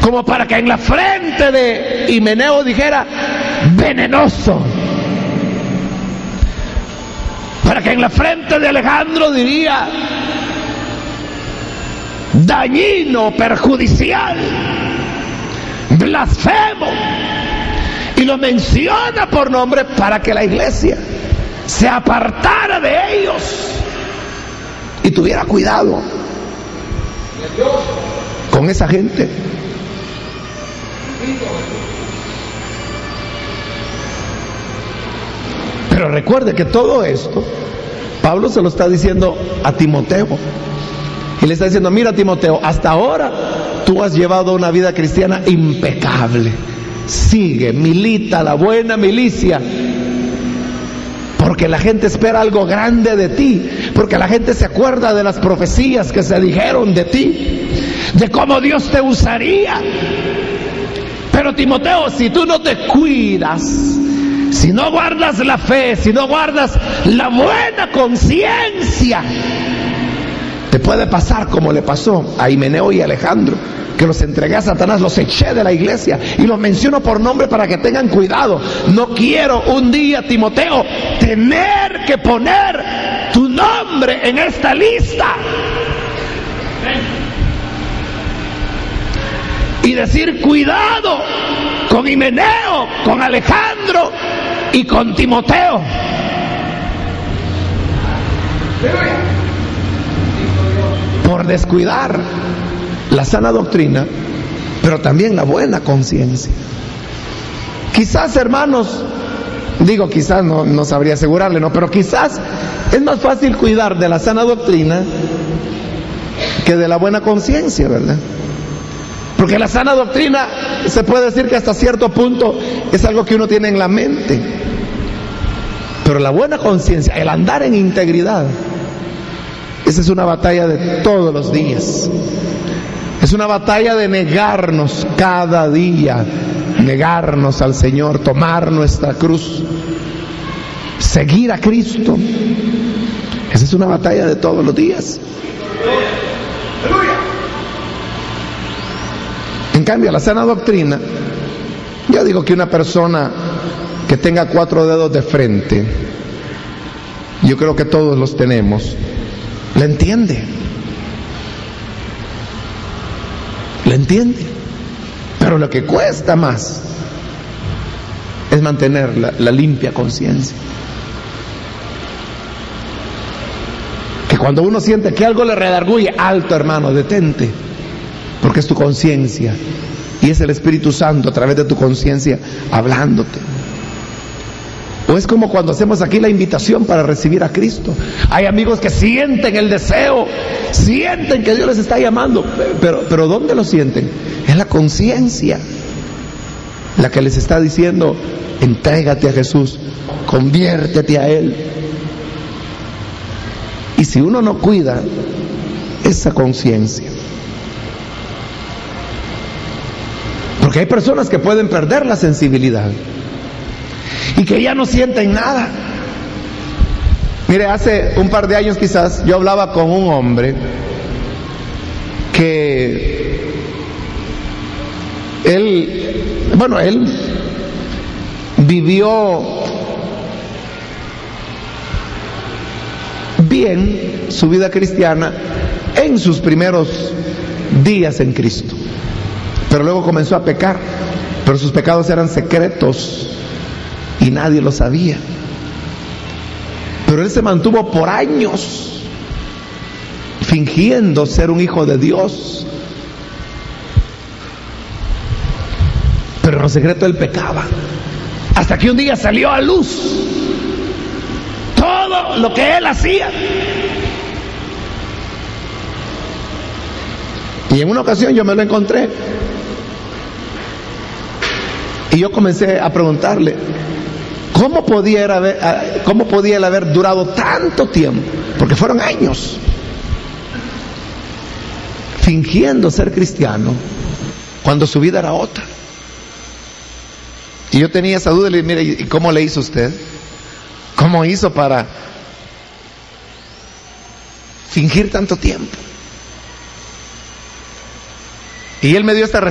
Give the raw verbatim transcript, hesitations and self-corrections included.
como para que en la frente de Himeneo dijera venenoso, para que en la frente de Alejandro diría dañino, perjudicial, blasfemo, y lo menciona por nombre para que la iglesia se apartara de ellos y tuviera cuidado con esa gente. Pero recuerde que todo esto Pablo se lo está diciendo a Timoteo, y le está diciendo: mira, Timoteo, hasta ahora tú has llevado una vida cristiana impecable, sigue, milita la buena milicia, porque la gente espera algo grande de ti, porque la gente se acuerda de las profecías que se dijeron de ti, de cómo Dios te usaría. Pero Timoteo, si tú no te cuidas, si no guardas la fe, si no guardas la buena conciencia, te puede pasar como le pasó a Himeneo y Alejandro, que los entregué a Satanás, los eché de la iglesia, y los menciono por nombre para que tengan cuidado. No quiero un día, Timoteo, tener que poner tu nombre en esta lista y decir: cuidado con Himeneo, con Alejandro y con Timoteo. Por descuidar la sana doctrina, pero también la buena conciencia. Quizás, hermanos, digo quizás, no, no sabría asegurarle, no, pero quizás es más fácil cuidar de la sana doctrina que de la buena conciencia, ¿verdad? Porque la sana doctrina se puede decir que hasta cierto punto es algo que uno tiene en la mente, pero la buena conciencia, el andar en integridad, esa es una batalla de todos los días. Es una batalla de negarnos cada día, negarnos al Señor, tomar nuestra cruz, seguir a Cristo. Esa es una batalla de todos los días. En cambio, la sana doctrina, yo digo que una persona que tenga cuatro dedos de frente, yo creo que todos los tenemos, la entiende. La entiende. Pero lo que cuesta más es mantener la, la limpia conciencia. Que cuando uno siente que algo le redarguye, alto, hermano, detente, porque es tu conciencia y es el Espíritu Santo a través de tu conciencia hablándote. O es como cuando hacemos aquí la invitación para recibir a Cristo. Hay amigos que sienten el deseo, sienten que Dios les está llamando, pero, pero ¿dónde lo sienten? Es la conciencia la que les está diciendo: entrégate a Jesús, conviértete a Él. Y si uno no cuida esa conciencia, porque hay personas que pueden perder la sensibilidad y que ya no sienten nada. Mire, hace un par de años quizás yo hablaba con un hombre que él, bueno, él vivió bien su vida cristiana en sus primeros días en Cristo, pero luego comenzó a pecar, pero sus pecados eran secretos y nadie lo sabía. Pero él se mantuvo por años fingiendo ser un hijo de Dios, pero en lo secreto él pecaba, hasta que un día salió a luz todo lo que él hacía. Y en una ocasión yo me lo encontré y yo comencé a preguntarle cómo podía, haber, cómo podía él haber durado tanto tiempo, porque fueron años fingiendo ser cristiano cuando su vida era otra. Y yo tenía esa duda y le dije: mire, ¿y cómo le hizo usted? ¿Cómo hizo para fingir tanto tiempo? Y él me dio esta respuesta.